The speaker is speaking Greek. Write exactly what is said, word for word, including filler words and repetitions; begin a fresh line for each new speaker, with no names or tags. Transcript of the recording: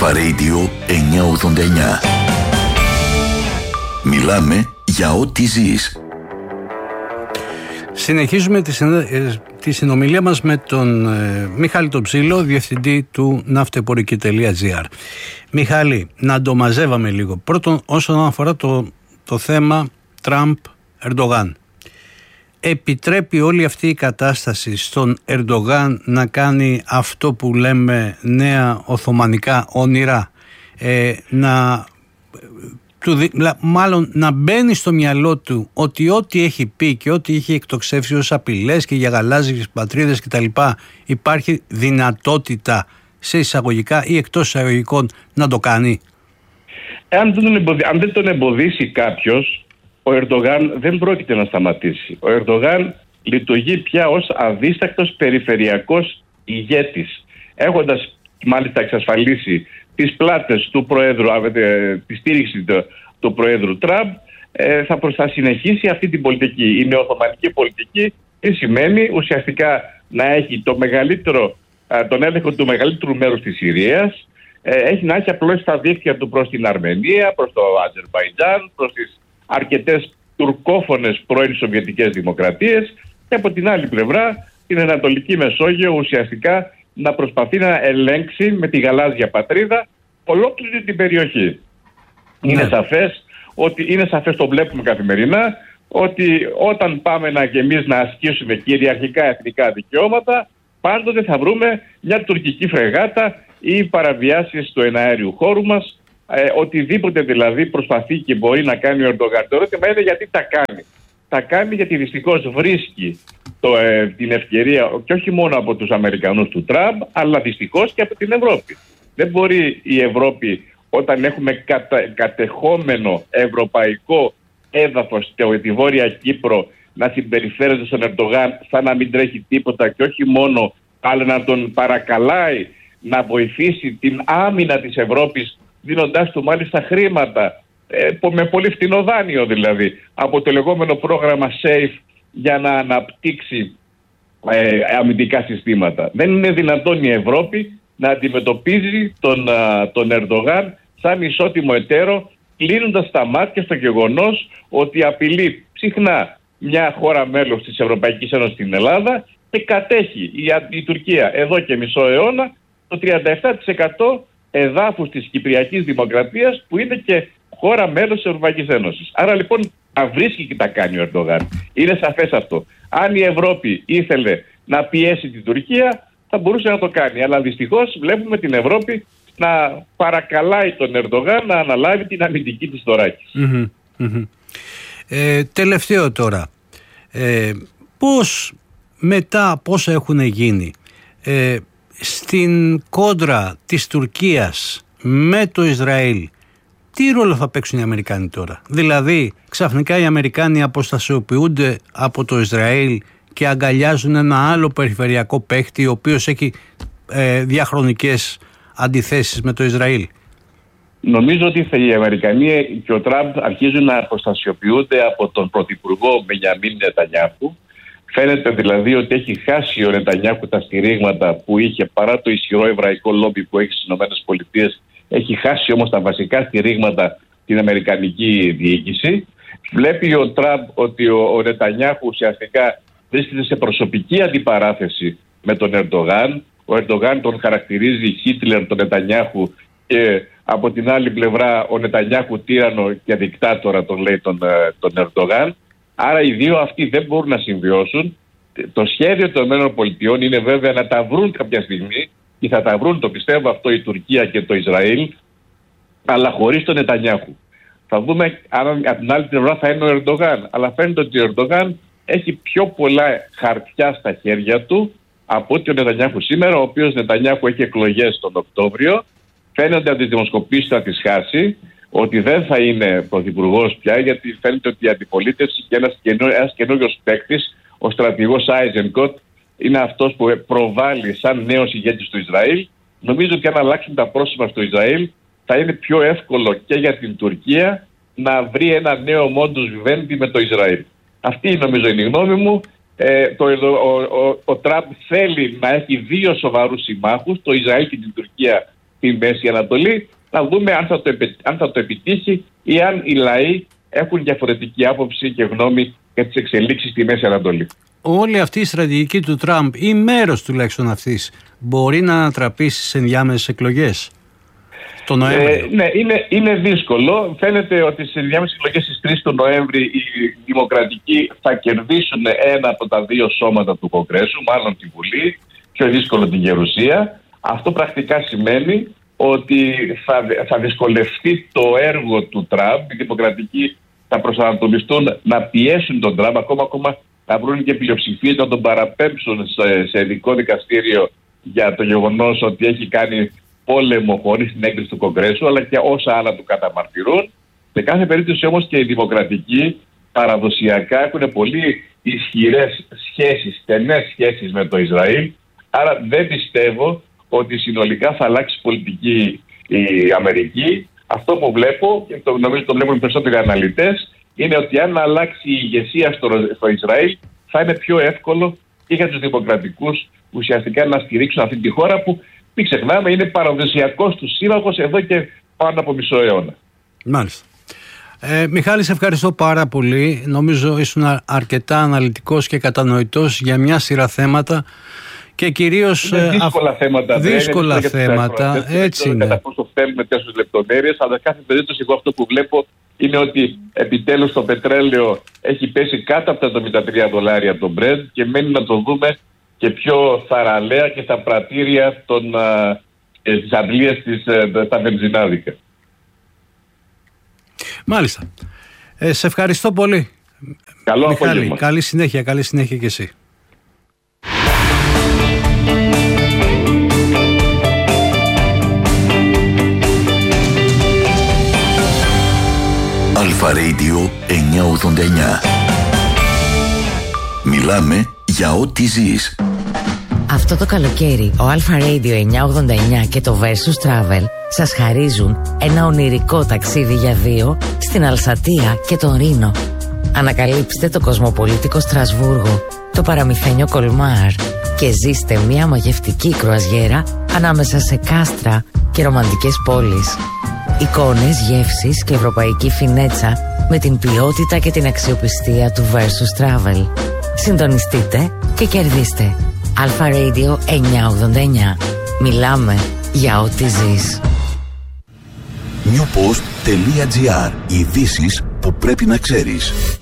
Alpha Radio εννιακόσια ογδόντα εννιά. Μιλάμε για ό,τι ζεις.
Συνεχίζουμε τη, συνα... τη συνομιλία μας με τον ε, Μιχάλη τον Ψήλο, διευθυντή του ναυτεμπορική τελεία τζι άρ. Μιχάλη, να το μαζεύαμε λίγο. Πρώτον, όσον αφορά το, το θέμα Τραμπ-Ερντογάν. Επιτρέπει όλη αυτή η κατάσταση στον Ερντογάν να κάνει αυτό που λέμε νέα οθωμανικά όνειρα, ε, να, του, μάλλον να μπαίνει στο μυαλό του ότι ό,τι έχει πει και ό,τι έχει εκτοξεύσει ως απειλές και για γαλάζιες πατρίδες κτλ. Υπάρχει δυνατότητα σε εισαγωγικά ή εκτός εισαγωγικών να το κάνει.
Αν δεν τον εμποδίσει, αν δεν τον εμποδίσει κάποιος, ο Ερντογάν δεν πρόκειται να σταματήσει. Ο Ερντογάν λειτουργεί πια ως αδίστακτος περιφερειακός ηγέτης, έχοντας μάλιστα εξασφαλίσει τις πλάτες του Προέδρου, τη στήριξη του, του Προέδρου Τραμπ, ε, θα, θα συνεχίσει αυτή την πολιτική. Η νεοοθωμανική πολιτική τι σημαίνει ουσιαστικά να έχει το μεγαλύτερο, τον έλεγχο του μεγαλύτερου μέρους της Συρίας, ε, έχει να έχει απλώς τα δίκτυα του προς την Αρμενία, προς το Αζερμπαϊτζάν, προς τις αρκετές τουρκόφωνες πρώην Σοβιετικές δημοκρατίες και από την άλλη πλευρά την Ανατολική Μεσόγειο ουσιαστικά να προσπαθεί να ελέγξει με τη γαλάζια πατρίδα ολόκληρη την περιοχή. Ναι. Είναι σαφές, ότι είναι σαφές, το βλέπουμε καθημερινά, ότι όταν πάμε να, και εμείς να ασκήσουμε κυριαρχικά εθνικά δικαιώματα, πάντοτε θα βρούμε μια τουρκική φρεγάτα ή παραβιάσεις του εναέριου χώρου μας. Ε, οτιδήποτε δηλαδή προσπαθεί και μπορεί να κάνει ο Ερντογάν. Το ερώτημα είναι γιατί τα κάνει. Τα κάνει γιατί δυστυχώς βρίσκει το, ε, την ευκαιρία και όχι μόνο από τους Αμερικανούς του Τραμπ, αλλά δυστυχώς και από την Ευρώπη. Δεν μπορεί η Ευρώπη, όταν έχουμε κατα, κατεχόμενο ευρωπαϊκό έδαφος τη Βόρεια Κύπρο, να συμπεριφέρεται στον Ερντογάν σαν να μην τρέχει τίποτα και όχι μόνο, αλλά να τον παρακαλάει να βοηθήσει την άμυνα της Ευρώπης, δίνοντάς του μάλιστα χρήματα, ε, με πολύ φτηνό δάνειο δηλαδή, από το λεγόμενο πρόγραμμα SAFE για να αναπτύξει ε, αμυντικά συστήματα. Δεν είναι δυνατόν η Ευρώπη να αντιμετωπίζει τον, α, τον Ερντογάν σαν ισότιμο εταίρο, κλείνοντας τα μάτια στο γεγονός ότι απειλεί συχνά μια χώρα μέλος της Ευρωπαϊκής Ένωσης, στην Ελλάδα, και κατέχει η, η Τουρκία εδώ και μισό αιώνα το τριάντα επτά τοις εκατό εδάφους της Κυπριακής Δημοκρατίας, που είναι και χώρα μέλος της Ευρωπαϊκής Ένωσης. Άρα λοιπόν τα βρίσκει και τα κάνει ο Ερντογάν. Είναι σαφές αυτό. Αν η Ευρώπη ήθελε να πιέσει την Τουρκία, θα μπορούσε να το κάνει. Αλλά δυστυχώς βλέπουμε την Ευρώπη να παρακαλάει τον Ερντογάν να αναλάβει την αμυντική της θωράκη.
Mm-hmm, mm-hmm. Ε, τελευταίο τώρα. Ε, πώς μετά, πώς έχουν γίνει ε, στην κόντρα της Τουρκίας με το Ισραήλ, τι ρόλο θα παίξουν οι Αμερικάνοι τώρα? Δηλαδή ξαφνικά οι Αμερικάνοι αποστασιοποιούνται από το Ισραήλ και αγκαλιάζουν ένα άλλο περιφερειακό παίχτη, ο οποίος έχει ε, διαχρονικές αντιθέσεις με το Ισραήλ.
Νομίζω ότι οι Αμερικανοί και ο Τραμπ αρχίζουν να αποστασιοποιούνται από τον Πρωθυπουργό Μπενιαμίν Νετανιάχου. Φαίνεται δηλαδή ότι έχει χάσει ο Νετανιάχου τα στηρίγματα που είχε, παρά το ισχυρό εβραϊκό λόμπι που έχει στις ΗΠΑ. Έχει χάσει όμως τα βασικά στηρίγματα την αμερικανική διοίκηση. Βλέπει ο Τραμπ ότι ο, ο Νετανιάχου ουσιαστικά βρίσκεται σε προσωπική αντιπαράθεση με τον Ερντογάν. Ο Ερντογάν τον χαρακτηρίζει Χίτλερ τον Νετανιάχου, και από την άλλη πλευρά ο Νετανιάχου τύρανο και δικτάτορα τον λέει τον, τον Ερντογάν. Άρα οι δύο αυτοί δεν μπορούν να συμβιώσουν. Το σχέδιο των ΗΠΑ είναι βέβαια να τα βρουν κάποια στιγμή, και θα τα βρουν, το πιστεύω αυτό, η Τουρκία και το Ισραήλ, αλλά χωρίς τον Νετανιάχου. Θα δούμε αν από την άλλη πλευρά θα είναι ο Ερντογάν. Αλλά φαίνεται ότι ο Ερντογάν έχει πιο πολλά χαρτιά στα χέρια του από ότι ο Νετανιάχου σήμερα, ο οποίος Νετανιάχου έχει εκλογές τον Οκτώβριο. Φαίνεται από τις δημοσκοπήσεις θα τις χάσει, ότι δεν θα είναι πρωθυπουργός πια, γιατί φαίνεται ότι η αντιπολίτευση και ένας, καινούριο, ένας καινούριος παίκτης, ο στρατηγός Άιζενκοτ, είναι αυτός που προβάλλει σαν νέος ηγέτης του Ισραήλ. Νομίζω ότι αν αλλάξουν τα πρόσωπα στο Ισραήλ, θα είναι πιο εύκολο και για την Τουρκία να βρει ένα νέο μόντους βιβέντη με το Ισραήλ. Αυτή νομίζω είναι η γνώμη μου. Ε, το, ο, ο, ο Τραμπ θέλει να έχει δύο σοβαρούς συμμάχους, το Ισραήλ και την Τουρκία, στη Μέση Ανατολή, να δούμε αν θα το, αν θα το επιτύχει ή αν οι λαοί έχουν διαφορετική άποψη και γνώμη για τις εξελίξεις στη Μέση Ανατολή.
Όλη αυτή η στρατηγική του Τραμπ ή μέρος τουλάχιστον αυτής μπορεί να ανατραπεί στις ενδιάμεσες εκλογές το Νοέμβριο?
Ε, ναι, είναι, είναι δύσκολο. Φαίνεται ότι στις ενδιάμεσες εκλογές στις τρεις του Νοέμβρη οι δημοκρατικοί θα κερδίσουν ένα από τα δύο σώματα του Κογκρέσου, μάλλον τη Βουλή, πιο δύσκολο τη Γερουσία. Αυτό πρακτικά σημαίνει ότι θα, θα δυσκολευτεί το έργο του Τραμπ. Οι δημοκρατικοί θα προσανατολιστούν να πιέσουν τον Τραμπ, ακόμα, ακόμα να βρουν και πλειοψηφίες να τον παραπέμψουν σε, σε ειδικό δικαστήριο για το γεγονός ότι έχει κάνει πόλεμο χωρίς την έγκριση του Κογκρέσου, αλλά και όσα άλλα του καταμαρτυρούν. Σε κάθε περίπτωση όμως και οι δημοκρατικοί παραδοσιακά έχουν πολύ ισχυρές σχέσεις, στενές σχέσεις με το Ισραήλ. Άρα δεν πιστεύω ότι συνολικά θα αλλάξει πολιτική η Αμερική. Αυτό που βλέπω, και το, νομίζω το βλέπουν οι περισσότεροι αναλυτές, είναι ότι αν αλλάξει η ηγεσία στο, στο Ισραήλ, θα είναι πιο εύκολο και για τους δημοκρατικούς ουσιαστικά να στηρίξουν αυτή τη χώρα που, μην ξεχνάμε, είναι παραδοσιακός του σύμμαχος εδώ και πάνω από μισό αιώνα. Μάλιστα.
Ε, Μιχάλη, σε ευχαριστώ πάρα πολύ. Νομίζω ήσουν αρκετά αναλυτικός και κατανοητός για μια σειρά θέματα και κυρίως
είναι δύσκολα α... θέματα.
Δύσκολα είναι θέματα, έτσι είναι.
Κατά πόσο θέλουμε τέτοιες λεπτομέρειες, αλλά κάθε περίπτωση εγώ αυτό που βλέπω είναι ότι επιτέλους το πετρέλαιο έχει πέσει κάτω από τα εβδομήντα τρία δολάρια το Brent και μένει να το δούμε και πιο θαραλέα και στα πρατήρια των, α, της αντλίας της, τα βενζινάδικα.
Μάλιστα. Ε, σε ευχαριστώ πολύ.
Καλό
Μιχάλη,
απόγευμα.
Καλή συνέχεια, καλή συνέχεια και εσύ.
Αλφα Radio εννιακόσια ογδόντα εννιά. Μιλάμε για ό,τι ζεις.
Αυτό το καλοκαίρι ο Αλφα Radio εννιακόσια ογδόντα εννιά και το Versus Travel σας χαρίζουν ένα ονειρικό ταξίδι για δύο στην Αλσατία και τον Ρήνο. Ανακαλύψτε το κοσμοπολίτικο Στρασβούργο, το παραμυθένιο Κολμάρ και ζήστε μια μαγευτική κρουαζιέρα ανάμεσα σε κάστρα και ρομαντικές πόλεις. Εικόνες, γεύσεις και ευρωπαϊκή φινέτσα με την ποιότητα και την αξιοπιστία του Versus Travel. Συντονιστείτε και κερδίστε. Αλφα Radio εννιακόσια ογδόντα εννιά. Μιλάμε για ό,τι ζεις.
newpost τελεία gr. Ειδήσεις που πρέπει να ξέρεις.